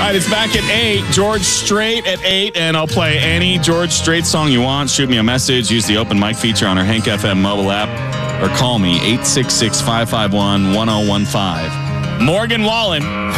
right, it's back at 8. George Strait at 8, and I'll play any George Strait song you want. Shoot me a message. Use the open mic feature on our Hank FM mobile app, or call me 866-551-1015. Morgan Wallen.